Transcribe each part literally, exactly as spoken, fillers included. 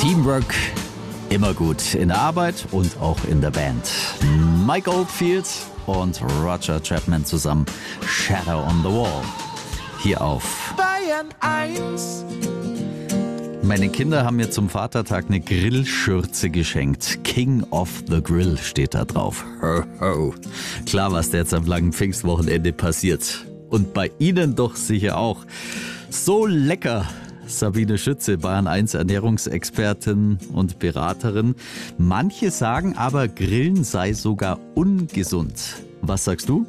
Teamwork immer gut in der Arbeit und auch in der Band. Mike Oldfield und Roger Chapman zusammen, Shadow on the Wall. Hier auf Bayern eins. Meine Kinder haben mir zum Vatertag eine Grillschürze geschenkt. King of the Grill steht da drauf. Ho, ho. Klar, was da jetzt am langen Pfingstwochenende passiert. Und bei Ihnen doch sicher auch. So lecker. Sabine Schütze, Bayern eins Ernährungsexpertin und Beraterin. Manche sagen aber, Grillen sei sogar ungesund. Was sagst du?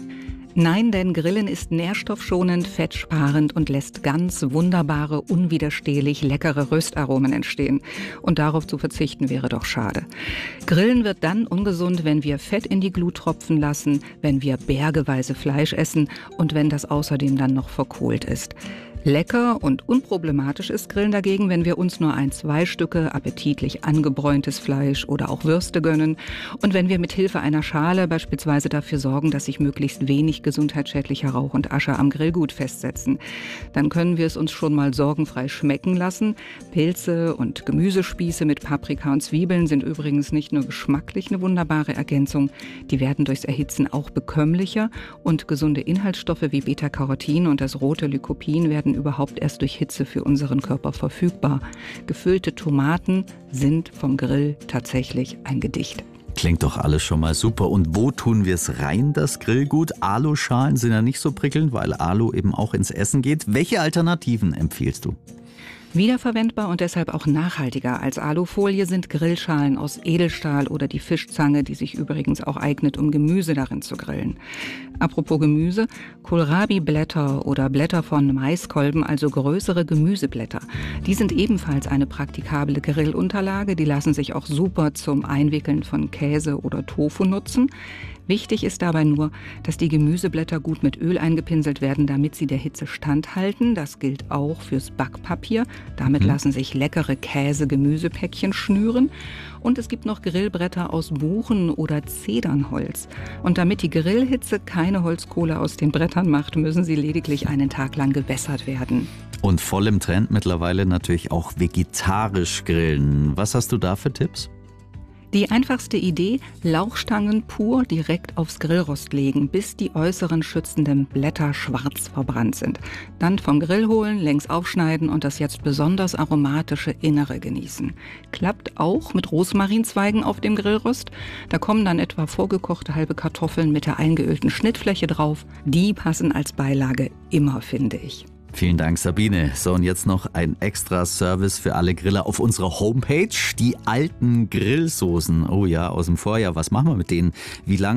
Nein, denn Grillen ist nährstoffschonend, fettsparend und lässt ganz wunderbare, unwiderstehlich leckere Röstaromen entstehen. Und darauf zu verzichten wäre doch schade. Grillen wird dann ungesund, wenn wir Fett in die Glut tropfen lassen, wenn wir bergeweise Fleisch essen und wenn das außerdem dann noch verkohlt ist. Lecker und unproblematisch ist Grillen dagegen, wenn wir uns nur ein, zwei Stücke appetitlich angebräuntes Fleisch oder auch Würste gönnen und wenn wir mit Hilfe einer Schale beispielsweise dafür sorgen, dass sich möglichst wenig gesundheitsschädlicher Rauch und Asche am Grillgut festsetzen. Dann können wir es uns schon mal sorgenfrei schmecken lassen. Pilze und Gemüsespieße mit Paprika und Zwiebeln sind übrigens nicht nur geschmacklich eine wunderbare Ergänzung, die werden durchs Erhitzen auch bekömmlicher und gesunde Inhaltsstoffe wie Beta-Carotin und das rote Lycopin werden überhaupt erst durch Hitze für unseren Körper verfügbar. Gefüllte Tomaten sind vom Grill tatsächlich ein Gedicht. Klingt doch alles schon mal super. Und wo tun wir es rein, das Grillgut? Aluschalen sind ja nicht so prickelnd, weil Alu eben auch ins Essen geht. Welche Alternativen empfiehlst du? Wiederverwendbar und deshalb auch nachhaltiger als Alufolie sind Grillschalen aus Edelstahl oder die Fischzange, die sich übrigens auch eignet, um Gemüse darin zu grillen. Apropos Gemüse, Kohlrabi-Blätter oder Blätter von Maiskolben, also größere Gemüseblätter. Die sind ebenfalls eine praktikable Grillunterlage, die lassen sich auch super zum Einwickeln von Käse oder Tofu nutzen. Wichtig ist dabei nur, dass die Gemüseblätter gut mit Öl eingepinselt werden, damit sie der Hitze standhalten. Das gilt auch fürs Backpapier. Damit mhm. lassen sich leckere Käse-Gemüsepäckchen schnüren. Und es gibt noch Grillbretter aus Buchen- oder Zedernholz. Und damit die Grillhitze keine Holzkohle aus den Brettern macht, müssen sie lediglich einen Tag lang gewässert werden. Und voll im Trend mittlerweile natürlich auch vegetarisch grillen. Was hast du da für Tipps? Die einfachste Idee, Lauchstangen pur direkt aufs Grillrost legen, bis die äußeren schützenden Blätter schwarz verbrannt sind. Dann vom Grill holen, längs aufschneiden und das jetzt besonders aromatische Innere genießen. Klappt auch mit Rosmarinzweigen auf dem Grillrost. Da kommen dann etwa vorgekochte halbe Kartoffeln mit der eingeölten Schnittfläche drauf. Die passen als Beilage immer, finde ich. Vielen Dank, Sabine. So, und jetzt noch ein extra Service für alle Griller auf unserer Homepage. Die alten Grillsoßen. Oh ja, aus dem Vorjahr. Was machen wir mit denen? Wie lange